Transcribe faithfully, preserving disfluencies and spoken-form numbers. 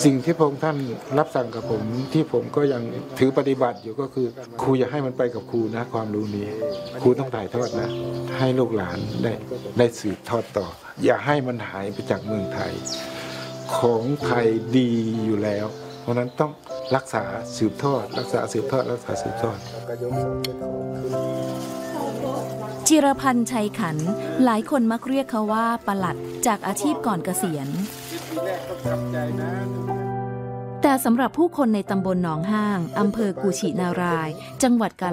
สิ่งที่พระองค์ท่านรับสั่งกับผมที่ผมก็ยังถือปฏิบัติอยู่ก็คือครูอย่าให้มันไปกับครูนะความรู้นี้ครูต้องถ่ายทอดนะให้ลูกหลานได้ได้สืบทอดต่ออย่าให้มันหายไปจากเมืองไทยของไทยดีอยู่แล้วเพราะนั้นต้องรักษาสืบทอดรักษาสืบทอดรักษาสืบทอดจิรพันธ์ชัยขันธ์หลายคนมักเรียกเขาว่าปลัดจากอาชีพก่อนเกษียณแต่สำหรับผู้คนในตำบลหนองห้างอำเภอกุชินารายจังหวัดกาฬ